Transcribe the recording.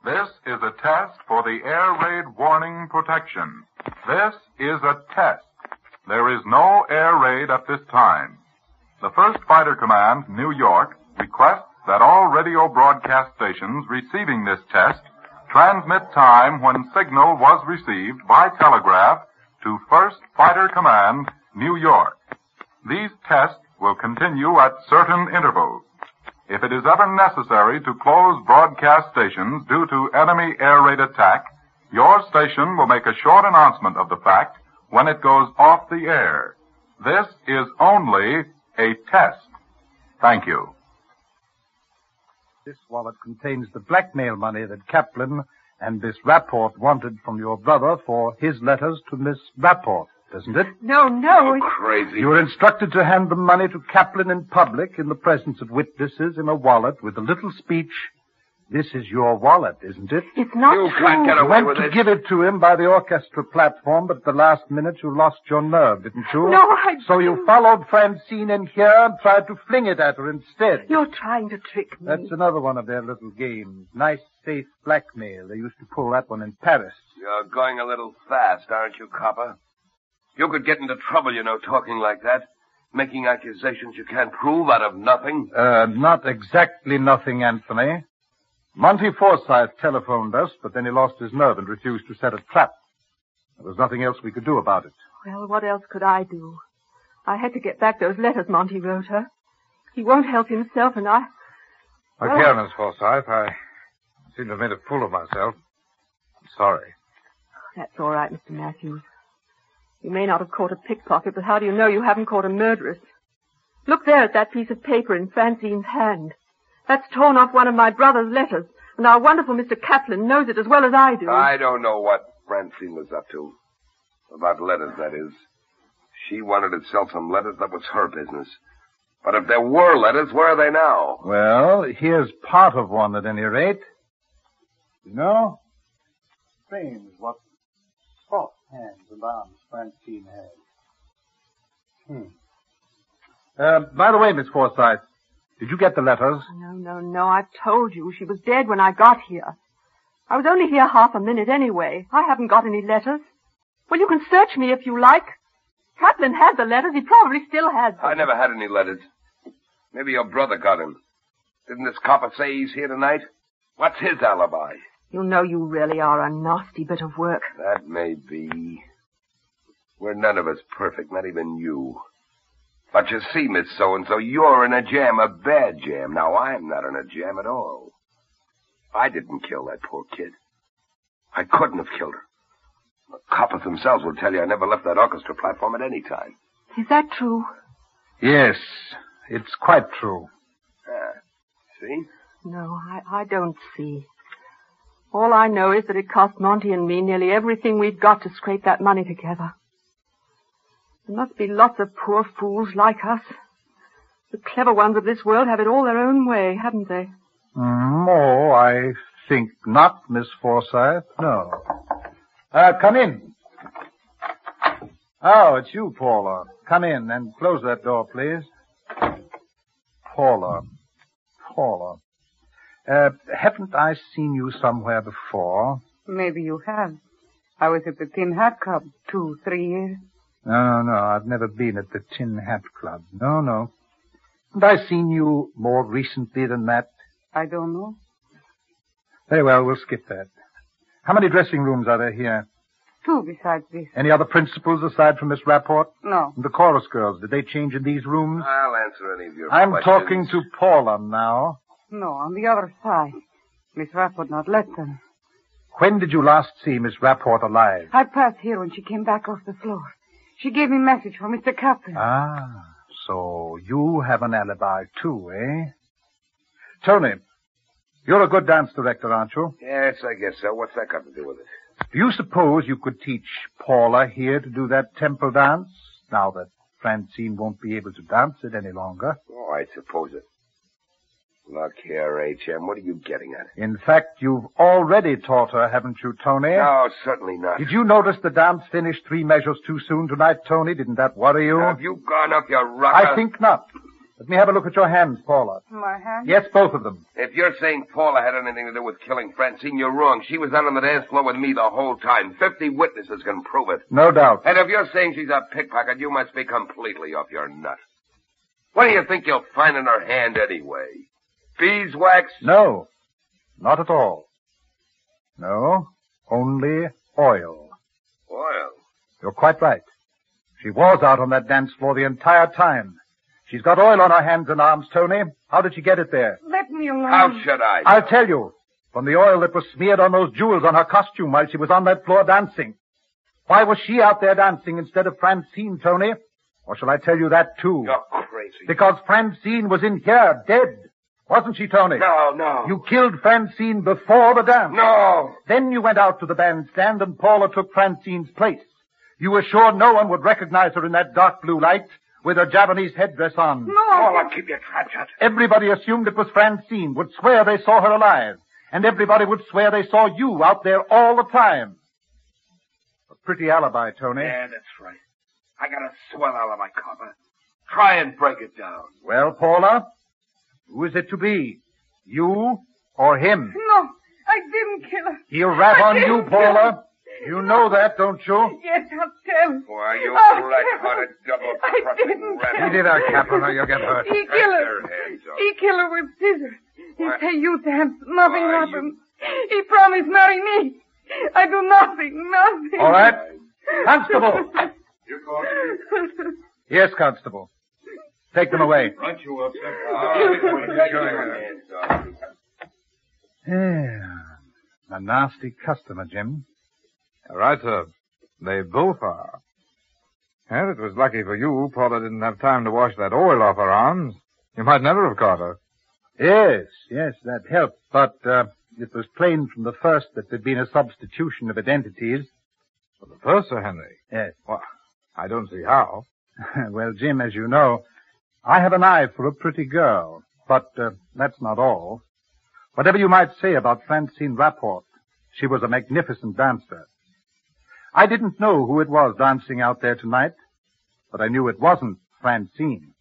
This is a test for the air raid warning protection. This is a test. There is no air raid at this time. The 1st Fighter Command, New York, requests that all radio broadcast stations receiving this test transmit time when signal was received by telegraph to 1st Fighter Command, New York. These tests will continue at certain intervals. If it is ever necessary to close broadcast stations due to enemy air raid attack, your station will make a short announcement of the fact when it goes off the air. This is only a test. Thank you. This wallet contains the blackmail money that Kaplan and Miss Rapport wanted from your brother for his letters to Miss Rapport, doesn't it? No. Crazy. You were instructed to hand the money to Kaplan in public in the presence of witnesses in a wallet with a little speech. This is your wallet, isn't it? It's not You true. can't get You away went with to it. give it to him by the orchestra platform, but at the last minute you lost your nerve, didn't you? No, I So you didn't. followed Francine in here and tried to fling it at her instead. You're trying to trick me. That's another one of their little games. Nice, safe blackmail. They used to pull that one in Paris. You're going a little fast, aren't you, Copper? You could get into trouble, talking like that. Making accusations you can't prove out of nothing. Not exactly nothing, Anthony. Monty Forsythe telephoned us, but then he lost his nerve and refused to set a trap. There was nothing else we could do about it. Well, what else could I do? I had to get back those letters Monty wrote her. He won't help himself, and I... Look here, Miss Forsythe. I seem to have made a fool of myself. I'm sorry. That's all right, Mr. Matthews. You may not have caught a pickpocket, but how do you know you haven't caught a murderess? Look there at that piece of paper in Francine's hand. That's torn off one of my brother's letters, and our wonderful Mr. Kaplan knows it as well as I do. I don't know what Francine was up to. About letters, that is. She wanted to sell some letters. That was her business. But if there were letters, where are they now? Well, here's part of one at any rate. Strange what soft hands and arms Francine has. By the way, Miss Forsythe, did you get the letters? No. I've told you. She was dead when I got here. I was only here half a minute anyway. I haven't got any letters. Well, you can search me if you like. Kaplan had the letters. He probably still has them. I never had any letters. Maybe your brother got him. Didn't this copper say he's here tonight? What's his alibi? You know you really are a nasty bit of work. That may be. We're none of us perfect, not even you. But you see, Miss So-and-so, you're in a jam, a bad jam. Now, I'm not in a jam at all. I didn't kill that poor kid. I couldn't have killed her. The coppers themselves will tell you I never left that orchestra platform at any time. Is that true? Yes, it's quite true. See? No, I don't see. All I know is that it cost Monty and me nearly everything we've got to scrape that money together. There must be lots of poor fools like us. The clever ones of this world have it all their own way, haven't they? Oh, I think not, Miss Forsythe. No. Come in. Oh, it's you, Paula. Come in and close that door, please. Paula. Haven't I seen you somewhere before? Maybe you have. I was at the Tin Hat Club 2-3 years. No, I've never been at the Tin Hat Club. No. Haven't I seen you more recently than that? I don't know. Very well, we'll skip that. How many dressing rooms are there here? 2 besides this. Any other principals aside from Miss Rapport? No. And the chorus girls, did they change in these rooms? I'll answer any of your I'm questions. talking to Paula now. No, on the other side. Miss Rapp would not let them. When did you last see Miss Rapport alive? I passed here when she came back off the floor. She gave me a message from Mr. Kaplan. Ah, so you have an alibi too, eh? Tony, you're a good dance director, aren't you? Yes, I guess so. What's that got to do with it? Do you suppose you could teach Paula here to do that temple dance, now that Francine won't be able to dance it any longer? Oh, I suppose it. Look here, H.M., what are you getting at? In fact, you've already taught her, haven't you, Tony? No, certainly not. Did you notice the dance finished 3 measures too soon tonight, Tony? Didn't that worry you? Have you gone up your rocker? I think not. Let me have a look at your hands, Paula. My hand? Yes, both of them. If you're saying Paula had anything to do with killing Francine, you're wrong. She was out on the dance floor with me the whole time. 50 witnesses can prove it. No doubt. And if you're saying she's a pickpocket, you must be completely off your nut. What do you think you'll find in her hand anyway? Beeswax? No, not at all. No, only oil. Oil? You're quite right. She was out on that dance floor the entire time. She's got oil on her hands and arms, Tony. How did she get it there? Let me alone. How should I? I'll tell you. From the oil that was smeared on those jewels on her costume while she was on that floor dancing. Why was she out there dancing instead of Francine, Tony? Or shall I tell you that, too? You're crazy. Because Francine was in here, dead. Wasn't she, Tony? No. You killed Francine before the dance. No. Then you went out to the bandstand and Paula took Francine's place. You were sure no one would recognize her in that dark blue light with her Japanese headdress on. No. Paula, keep your trap shut. Everybody assumed it was Francine, would swear they saw her alive. And everybody would swear they saw you out there all the time. A pretty alibi, Tony. Yeah, that's right. I got a swell alibi, copper. Try and break it down. Well, Paula, who is it to be? You or him? No, I didn't kill her. He'll rap I on you, didn't kill Paula. her. You know that, don't you? Yes, I'll tell. Why, you I'll black-hearted, tell. double-crossing I didn't rat. kill He did our Captain, or you'll get hurt. He Take killed your her. hands off. He killed her with scissors. He What? say you dance. Nothing Why, happened. He promised marry me. I do nothing. All right. Constable. You called me? Yes, Constable. Take them away. Aren't you upset? Take your hands off. Yeah. A nasty customer, Jim. Right, sir. They both are. And it was lucky for you Paula didn't have time to wash that oil off her arms. You might never have caught her. Yes, that helped. But it was plain from the first that there'd been a substitution of identities. For the first, Sir Henry. Yes. Well, I don't see how. Well, Jim, as you know, I have an eye for a pretty girl. But that's not all. Whatever you might say about Francine Rapport, she was a magnificent dancer. I didn't know who it was dancing out there tonight, but I knew it wasn't Francine.